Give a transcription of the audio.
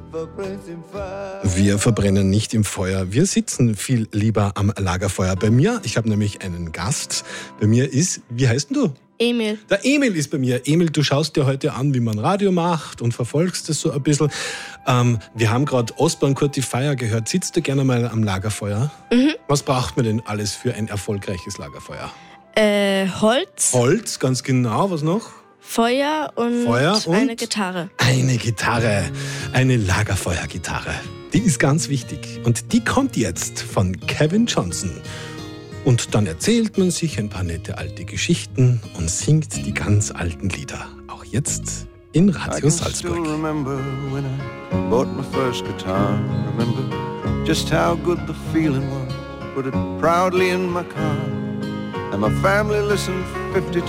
Wir verbrennen nicht im Feuer. Wir sitzen viel lieber am Lagerfeuer. Bei mir, ich habe nämlich einen Gast. Bei mir ist, wie heißt denn du? Emil. Der Emil ist bei mir. Emil, du schaust dir heute an, wie man Radio macht und verfolgst es so ein bisschen. Wir haben gerade Osborne Kurt die Feier gehört. Sitzt du gerne mal am Lagerfeuer? Mhm. Was braucht man denn alles für ein erfolgreiches Lagerfeuer? Holz. Holz, ganz genau. Was noch? Feuer und eine Gitarre. Eine Gitarre, eine Lagerfeuergitarre. Die ist ganz wichtig. Und die kommt jetzt von Kevin Johnson. Und dann erzählt man sich ein paar nette alte Geschichten und singt die ganz alten Lieder. Auch jetzt in Radio Salzburg. I can still remember when I bought my first guitar. Remember just how good the feeling was. Put it proudly in my car. And my family listened 50 times.